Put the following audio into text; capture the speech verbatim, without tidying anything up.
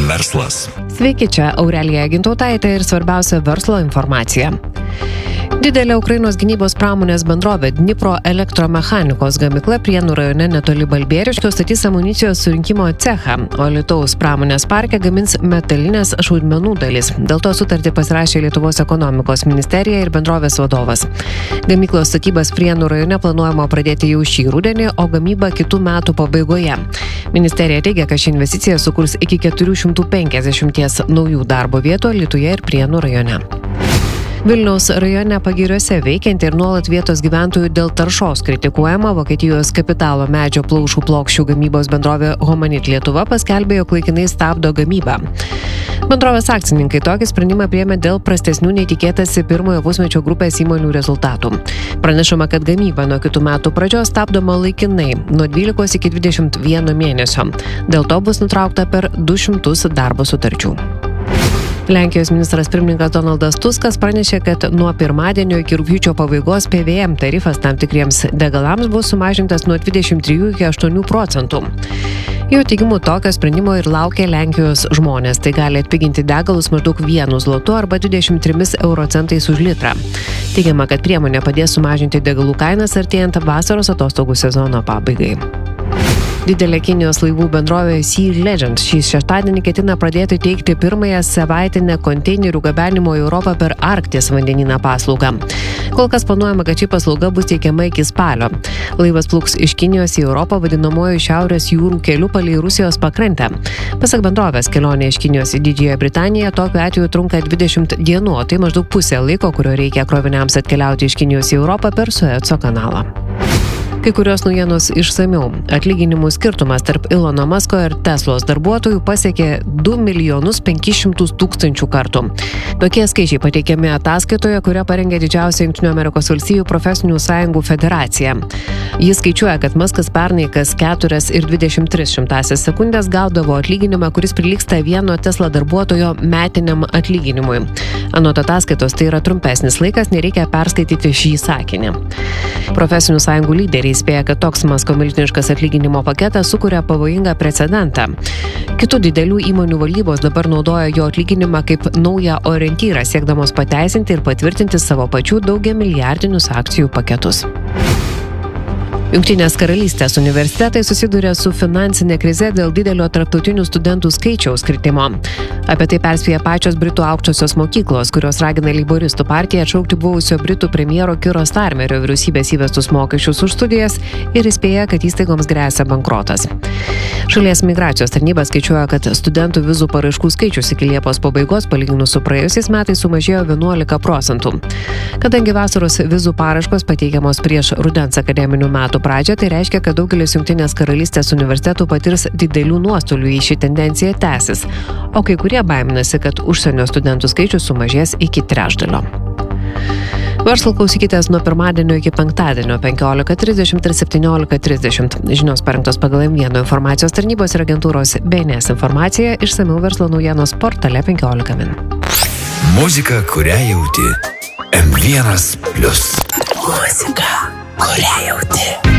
Verslas. Sveiki, čia Aurelija Gintautaitė ir svarbiausia verslo informacija. Didelė Ukrainos gynybos pramonės bendrovė Dnipro elektromechanikos gamykla Prienų rajone netoli Balbieriškio statys amunicijos surinkimo cechą, o Alytaus pramonės parke gamins metalinės šaudmenų dalis. Dėl to sutartį pasirašė Lietuvos ekonomikos ministerija ir bendrovės vadovas. Gamyklos statybas Prienų rajone planuojama pradėti jau šį rudenį, o gamyba kitų metų pabaigoje. Ministerija teigia, kad ši investicija sukurs iki keturių šimtų penkiasdešimties naujų darbo vietų Alytuje ir Prienų rajone. Vilniaus rajone Pagiriuose veikianti ir nuolat vietos gyventojų dėl taršos kritikuojama Vokietijos kapitalo medžio plaušų plokščių gamybos bendrovė Homanit Lietuva paskelbė, jog laikinai stabdo gamybą. Bendrovės akcininkai tokį sprendimą priėmė dėl prastesnių nei tikėtasi pirmojo pusmečio grupės įmonių rezultatų. Pranešama, kad gamyba nuo kitų metų pradžios stabdoma laikinai nuo dvylikos iki dvidešimt vieno mėnesio. Dėl to bus nutraukta per du šimtus darbo sutarčių. Lenkijos ministras pirmininkas Donaldas Tuskas pranešė, kad nuo pirmadienio iki rugpjūčio pabaigos P V M tarifas tam tikriems degalams bus sumažintas nuo dvidešimt trijų iki aštuonių procentų. Jo teigimu, tokio sprendimo ir laukia Lenkijos žmonės. Tai gali atpiginti degalus maždaug vienu zlotu arba dvidešimt trimis euro centais už litrą. Teigiama, kad priemonė padės sumažinti degalų kainas artėjant vasaros atostogų sezono pabaigai. Didelė Kinijos laivų bendrovė Sea Legend šį šeštadienį ketina pradėti teikti pirmąją savaitinę konteinerių gabenimo į Europą per Arkties vandenyną paslaugą. Kol kas planuojama, kad ši paslauga bus teikiama iki spalio. Laivas plauks iš Kinijos į Europą vadinamoju Šiaurės jūrų keliu palei Rusijos pakrantę. Pasak bendrovės, kelionė iš Kinijos į Didžiąją Britaniją tokiu atveju trunka dvidešimt dienų, o tai maždaug pusė laiko, kurio reikia kroviniams atkeliauti iš Kinijos į Europą per Sueco kanalą. Kai kurios naujienos išsamiau. Atlyginimų skirtumas tarp Ilono Musko ir Teslos darbuotojų pasiekė du milijonus penkis šimtus tūkstančių kartų. Tokie skaičiai pateikiami ataskaitoje, kurią parengė didžiausia Jungtinių Amerikos valstijų profesinių sąjungų federacija. Jis skaičiuoja, kad Muskas pernai kas keturias ir dvidešimt tris šimtąsias sekundės gaudavo atlyginimą, kuris prilygsta vieno Tesla darbuotojo metiniam atlyginimui. Anot ataskaitos, tai yra trumpesnis laikas, nereikia perskaityti šį sakinį. Profesinių sąjungų lyderiai įspėja, kad toks Musko milžiniškas atlyginimo paketas sukuria pavojingą precedentą. Kitų didelių įmonių valdybos dabar naudoja jo atlyginimą kaip naują orientyrą, siekdamos pateisinti ir patvirtinti savo pačių daugiamilijardinius akcijų paketus. Jungtinės karalystės universitetai susiduria su finansinė krize dėl didelio tarptautinių studentų skaičiaus kritimo. Apie tai perspėja pačios Britų aukštosios mokyklos, kurios ragina Leiboristų partiją atšaukti buvusio Britų premjero Kiro Starmerio vyriausybės įvestus mokesčius už studijas ir įspėja, kad įstaigoms gresia bankrotas. Šalies migracijos tarnyba skaičiuoja, kad studentų vizų paraiškų skaičius iki Liepos pabaigos palyginus su praėjusiais metais sumažėjo vienuolika procentų. Kadangi vasaros vizų paraiškos pateikiamos prieš rudens akademinių metų pradžią, tai reiškia, kad daugelis Jungtinės karalystės universitetų patirs didelių nuostolių, jei ši tendencija tęsis, o kai kurie baiminasi, kad užsienio studentų skaičius sumažės iki trečdalio. Verslo klausykitės nuo pirmadienio iki penktadienio penkiolika trisdešimt ir septyniolika trisdešimt. Žinios parengtos pagal M vienas informacijos tarnybos ir agentūros B N S informacija, išsamiau verslo naujienos portale penkiolika min. Muzika, kurią jauti. M vienas plius. Muzika, kurią jauti.